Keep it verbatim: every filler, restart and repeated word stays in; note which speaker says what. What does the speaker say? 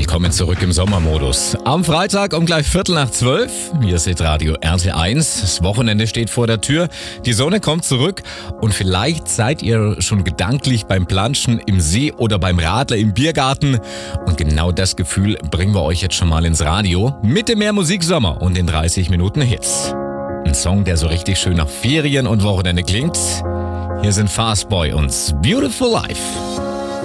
Speaker 1: willkommen zurück im Sommermodus. Am Freitag um gleich Viertel nach zwölf. Hier ist Radio R T eins. Das Wochenende steht vor der Tür. Die Sonne kommt zurück und vielleicht seid ihr schon gedanklich beim Planschen im See oder beim Radler im Biergarten. Und genau das Gefühl bringen wir euch jetzt schon mal ins Radio. Mit dem Mehr Musiksommer und den dreißig Minuten Hits. Ein Song, der so richtig schön nach Ferien und Wochenende klingt. Hier sind Fastboy und Beautiful Life.